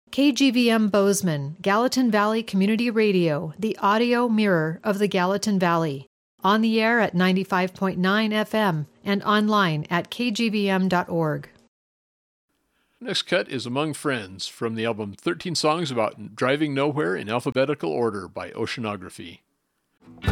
KGVM Bozeman, Gallatin Valley Community Radio, the audio mirror of the Gallatin Valley. On the air at 95.9 FM and online at kgvm.org. Next cut is Among Friends from the album 13 Songs About Driving Nowhere in Alphabetical Order by Oceanography.